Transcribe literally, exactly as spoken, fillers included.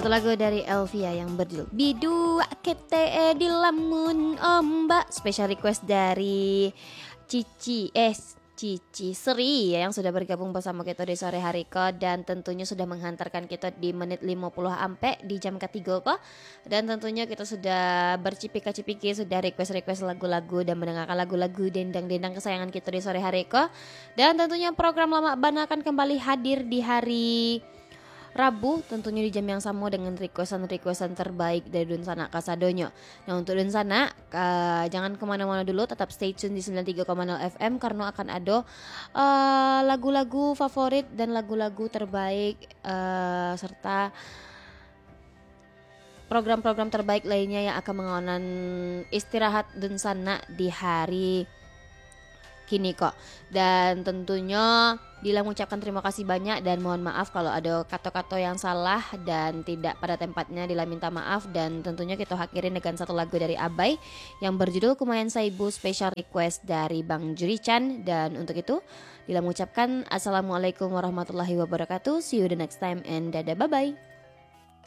lagu dari Elvia yang berjudul Bidu Kete di Lamun Ombak. Special request dari Cici eh Cici Sri ya, yang sudah bergabung bersama kita di sore hari ko, dan tentunya sudah menghantarkan kita di menit lima puluh ampe di jam ketiga ko. Dan tentunya kita sudah bercipika-cipiki, sudah request-request lagu-lagu dan mendengarkan lagu-lagu dendang-dendang kesayangan kita di sore hari ko. Dan tentunya program Lama Bana akan kembali hadir di hari Rabu, tentunya di jam yang sama dengan requestan-requestan terbaik dari Dunsana Kasadonyo. Nah, untuk Dunsana uh, jangan kemana-mana dulu, tetap stay tune di sembilan puluh tiga koma nol F M karena akan ada uh, lagu-lagu favorit dan lagu-lagu terbaik uh, serta program-program terbaik lainnya yang akan mengonan istirahat Dunsana di hari kini kok. Dan tentunya Dila mengucapkan terima kasih banyak dan mohon maaf kalau ada kata-kata yang salah dan tidak pada tempatnya. Dila minta maaf, dan tentunya kita akhirin dengan satu lagu dari Abai yang berjudul Kumayan Saibu, special request dari Bang Jurichan. Dan untuk itu Dila mengucapkan assalamualaikum warahmatullahi wabarakatuh. See you the next time and dadah, bye bye.